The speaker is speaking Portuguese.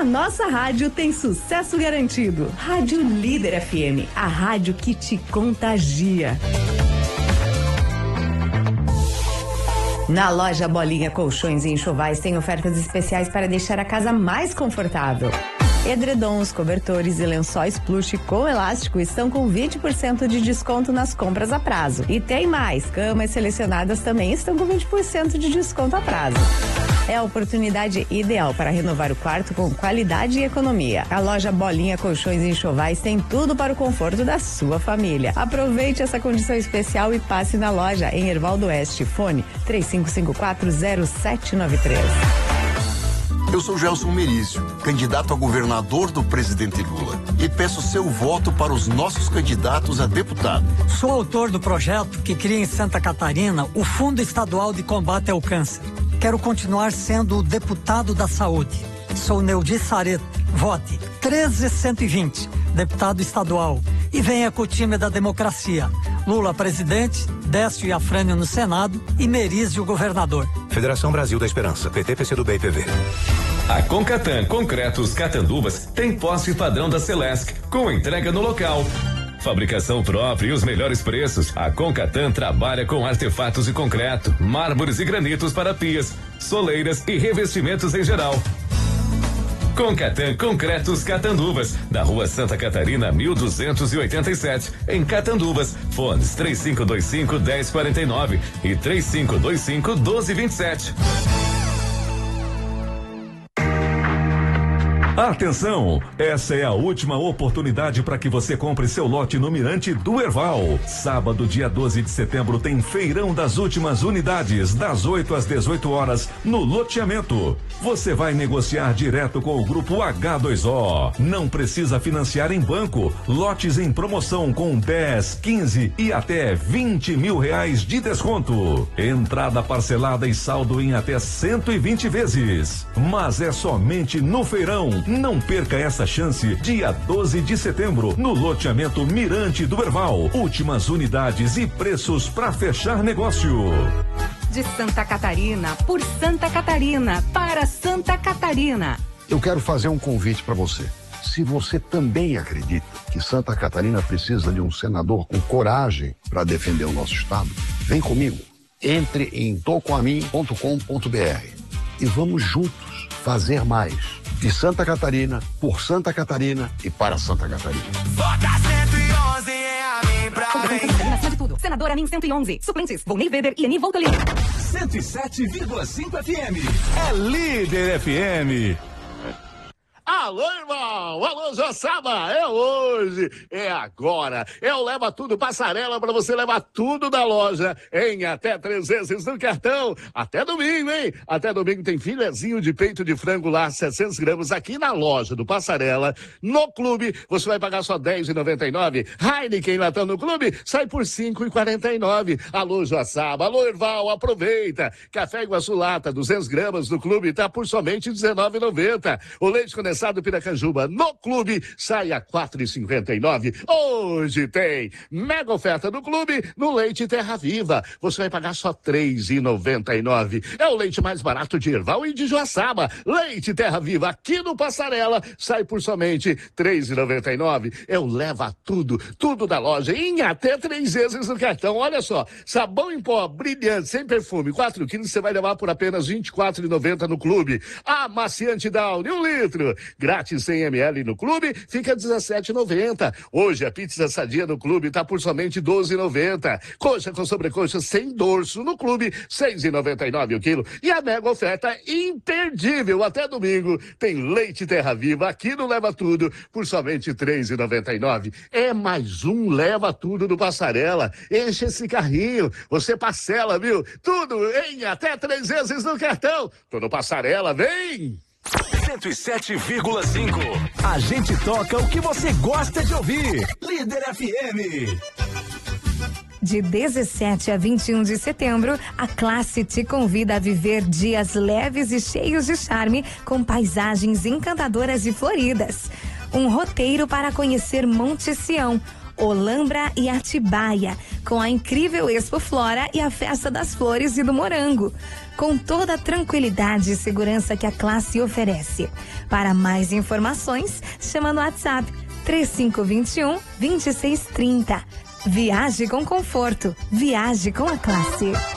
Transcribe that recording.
nossa rádio tem sucesso garantido. Rádio Líder FM, a rádio que te contagia. Na loja Bolinha Colchões e Enxovais tem ofertas especiais para deixar a casa mais confortável. Edredons, cobertores e lençóis plush com elástico estão com 20% de desconto nas compras a prazo. E tem mais, camas selecionadas também estão com 20% de desconto a prazo. É a oportunidade ideal para renovar o quarto com qualidade e economia. A loja Bolinha Colchões e Enxovais tem tudo para o conforto da sua família. Aproveite essa condição especial e passe na loja em Hervaldo Oeste. Fone 35540793. Eu sou Gelson Merício, candidato a governador do presidente Lula, e peço seu voto para os nossos candidatos a deputado. Sou autor do projeto que cria em Santa Catarina o Fundo Estadual de Combate ao Câncer. Quero continuar sendo o deputado da saúde. Sou Neudi Sareto. Vote 13120, deputado estadual. E venha com o time da democracia. Lula presidente, Décio e Afrânio no Senado e Merizio governador. Federação Brasil da Esperança, PT, PCdoB e PV. A Concatan Concretos Catanduvas tem posse padrão da Celesc, com entrega no local. Fabricação própria e os melhores preços. A Concatan trabalha com artefatos de concreto, mármores e granitos para pias, soleiras e revestimentos em geral. Concatan Concretos Catanduvas, da Rua Santa Catarina, 1287, em Catanduvas. Fones 3525-1049 e 3525-1227. Atenção, essa é a última oportunidade para que você compre seu lote no Mirante do Herval. Sábado, dia 12 de setembro, tem feirão das últimas unidades, das 8 às 18 horas, no loteamento. Você vai negociar direto com o grupo H2O. Não precisa financiar em banco. Lotes em promoção com 10, 15 e até 20 mil reais de desconto. Entrada parcelada e saldo em até 120 vezes. Mas é somente no feirão. Não perca essa chance. Dia 12 de setembro, no loteamento Mirante do Herval. Últimas unidades e preços para fechar negócio. De Santa Catarina, por Santa Catarina, para Santa Catarina. Eu quero fazer um convite para você. Se você também acredita que Santa Catarina precisa de um senador com coragem para defender o nosso estado, vem comigo. Entre em tocoamin.com.br e vamos juntos fazer mais. De Santa Catarina, por Santa Catarina e para Santa Catarina. Vota 111 é a mim pra mim. Acima de tudo, senadora Amin 111. Suplentes, Volney Weber e Ani Voltolini. 107,5 FM. É Líder FM. Alô, irmão! Alô, Joçaba! É hoje, é agora, é o Leva Tudo Passarela para você levar tudo da loja em até 3 vezes no cartão. Até domingo, hein? Até domingo tem filezinho de peito de frango lá, 700 gramas aqui na loja do Passarela. No clube, você vai pagar só R$10,99. Heineken latão no clube sai por R$5,49. Alô, Joçaba! Alô, Erval, aproveita! Café Iguaçu Lata, 200 gramas no clube, tá por somente R$19,90. O leite condensado Piracanjuba no clube sai a R$4,59. Hoje tem mega oferta no clube no leite Terra Viva. Você vai pagar só R$3,99. É o leite mais barato de Herval e de Joaçaba. Leite Terra Viva aqui no Passarela sai por somente R$3,99. É o Leva Tudo, tudo da loja em até 3 vezes no cartão. Olha só, sabão em pó brilhante sem perfume, 4 quilos, você vai levar por apenas R$24,90 no clube. Amaciante Downy, 1 litro. Grátis 100 ml no clube, fica R$17,90. Hoje a pizza sadia no clube tá por somente R$12,90. Coxa com sobrecoxa sem dorso no clube, R$6,99 o quilo. E a mega oferta imperdível até domingo. Tem leite Terra Viva aqui no Leva Tudo por somente R$3,99. É mais um Leva Tudo do Passarela. Enche esse carrinho, você parcela, viu? Tudo em até 3 vezes no cartão. Tô no Passarela, vem! 107,5. A gente toca o que você gosta de ouvir. Líder FM. De 17 a 21 de setembro, a Classe te convida a viver dias leves e cheios de charme com paisagens encantadoras e floridas. Um roteiro para conhecer Monte Sião, Olambra e Atibaia, com a incrível Expo Flora e a Festa das Flores e do Morango, com toda a tranquilidade e segurança que a classe oferece. Para mais informações, chama no WhatsApp 3521-2630. Viaje com conforto, viaje com a classe.